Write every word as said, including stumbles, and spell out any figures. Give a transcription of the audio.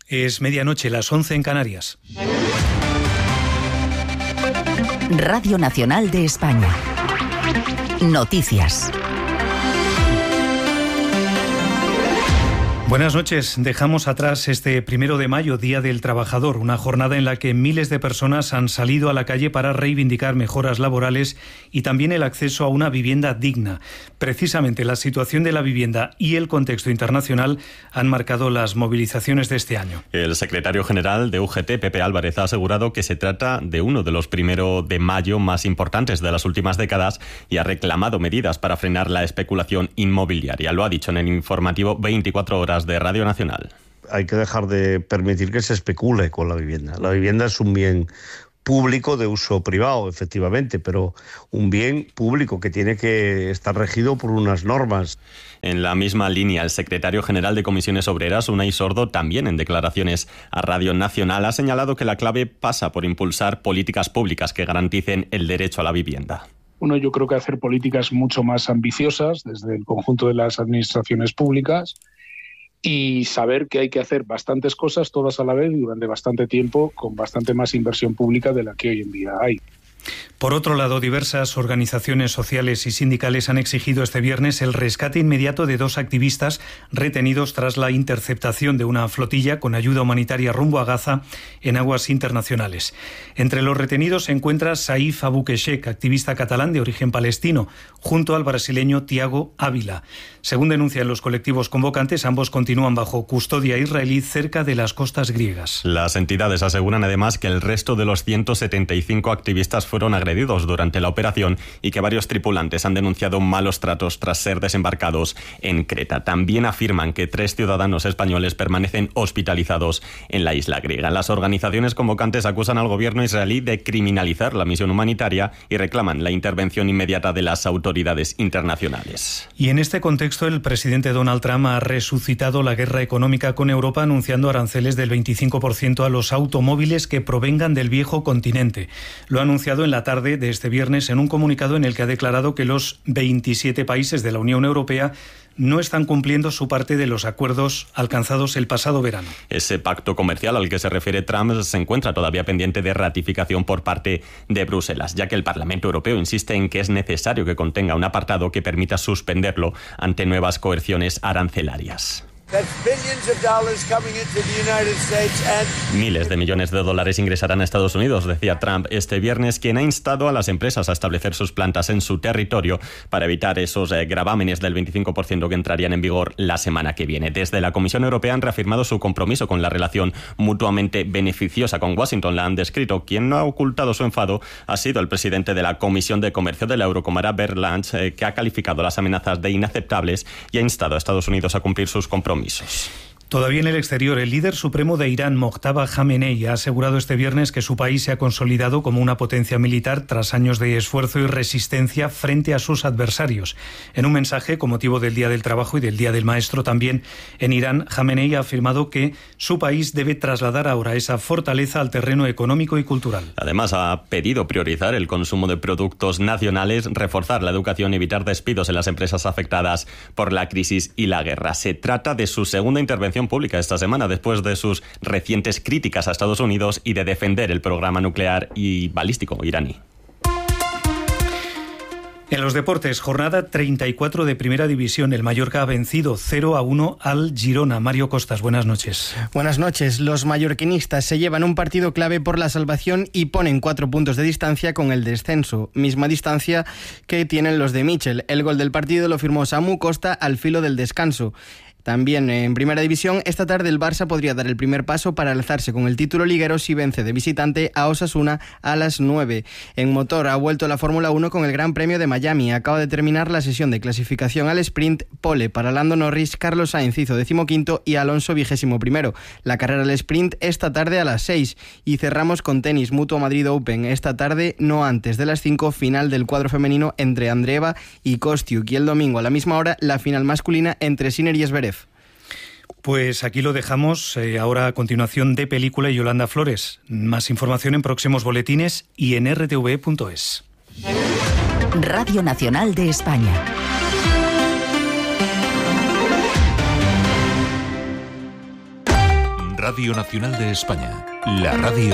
Es medianoche, las once en Canarias. Radio Nacional de España. Noticias. Buenas noches. Dejamos atrás este primero de mayo, Día del Trabajador, una jornada en la que miles de personas han salido a la calle para reivindicar mejoras laborales y también el acceso a una vivienda digna. Precisamente la situación de la vivienda y el contexto internacional han marcado las movilizaciones de este año. El secretario general de U G T, Pepe Álvarez, ha asegurado que se trata de uno de los primero de mayo más importantes de las últimas décadas y ha reclamado medidas para frenar la especulación inmobiliaria. Lo ha dicho en el informativo veinticuatro horas de Radio Nacional. Hay que dejar de permitir que se especule con la vivienda. La vivienda es un bien público de uso privado, efectivamente, pero un bien público que tiene que estar regido por unas normas. En la misma línea, el secretario general de Comisiones Obreras, Unai Sordo, también en declaraciones a Radio Nacional, ha señalado que la clave pasa por impulsar políticas públicas que garanticen el derecho a la vivienda. Uno, yo creo que hacer políticas mucho más ambiciosas desde el conjunto de las administraciones públicas, y saber que hay que hacer bastantes cosas todas a la vez y durante bastante tiempo con bastante más inversión pública de la que hoy en día hay. Por otro lado, diversas organizaciones sociales y sindicales han exigido este viernes el rescate inmediato de dos activistas retenidos tras la interceptación de una flotilla con ayuda humanitaria rumbo a Gaza en aguas internacionales. Entre los retenidos se encuentra Saif Aboukheshek, activista catalán de origen palestino, junto al brasileño Tiago Ávila. Según denuncian los colectivos convocantes, ambos continúan bajo custodia israelí cerca de las costas griegas. Las entidades aseguran además que el resto de los ciento setenta y cinco activistas fueron agredidos durante la operación y que varios tripulantes han denunciado malos tratos tras ser desembarcados en Creta. También afirman que tres ciudadanos españoles permanecen hospitalizados en la isla griega. Las organizaciones convocantes acusan al gobierno israelí de criminalizar la misión humanitaria y reclaman la intervención inmediata de las autoridades internacionales. Y en este contexto, el presidente Donald Trump ha resucitado la guerra económica con Europa, anunciando aranceles del veinticinco por ciento a los automóviles que provengan del viejo continente. Lo ha anunciado en la tarde de este viernes en un comunicado en el que ha declarado que los veintisiete países de la Unión Europea no están cumpliendo su parte de los acuerdos alcanzados el pasado verano. Ese pacto comercial al que se refiere Trump se encuentra todavía pendiente de ratificación por parte de Bruselas, ya que el Parlamento Europeo insiste en que es necesario que contenga un apartado que permita suspenderlo ante nuevas coerciones arancelarias. Miles de millones de dólares ingresarán a Estados Unidos, decía Trump este viernes, quien ha instado a las empresas a establecer sus plantas en su territorio para evitar esos eh, gravámenes del veinticinco por ciento que entrarían en vigor la semana que viene. Desde la Comisión Europea han reafirmado su compromiso con la relación mutuamente beneficiosa con Washington. La han descrito. Quien no ha ocultado su enfado ha sido el presidente de la Comisión de Comercio de la Eurocámara, Bert Lange, eh, que ha calificado las amenazas de inaceptables y ha instado a Estados Unidos a cumplir sus compromisos. Todavía en el exterior, el líder supremo de Irán, Mojtaba Khamenei, ha asegurado este viernes que su país se ha consolidado como una potencia militar tras años de esfuerzo y resistencia frente a sus adversarios. En un mensaje con motivo del Día del Trabajo y del Día del Maestro también en Irán, Khamenei ha afirmado que su país debe trasladar ahora esa fortaleza al terreno económico y cultural. Además, ha pedido priorizar el consumo de productos nacionales, reforzar la educación y evitar despidos en las empresas afectadas por la crisis y la guerra. Se trata de su segunda intervención pública esta semana, después de sus recientes críticas a Estados Unidos y de defender el programa nuclear y balístico iraní. En los deportes, jornada treinta y cuatro de Primera División. El Mallorca ha vencido cero a uno al Girona. Mario Costas, buenas noches. Buenas noches. Los mallorquinistas se llevan un partido clave por la salvación y ponen cuatro puntos de distancia con el descenso. Misma distancia que tienen los de Michel. El gol del partido lo firmó Samu Costa al filo del descanso. También en Primera División, esta tarde el Barça podría dar el primer paso para alzarse con el título liguero si vence de visitante a Osasuna a las nueve. En motor ha vuelto la Fórmula uno con el Gran Premio de Miami. Acaba de terminar la sesión de clasificación al sprint. Pole para Lando Norris, Carlos Sainz hizo decimoquinto y Alonso vigésimo primero. La carrera al sprint esta tarde a las seis. Y cerramos con tenis, Mutua Madrid Open. Esta tarde, no antes de las cinco, final del cuadro femenino entre Andreeva y Kostiuk. Y el domingo a la misma hora, la final masculina entre Sinner y Zverev. Pues aquí lo dejamos. Eh, ahora a continuación de Película y Yolanda Flores. Más información en próximos boletines y en r t v punto es. Radio Nacional de España. Radio Nacional de España, la radio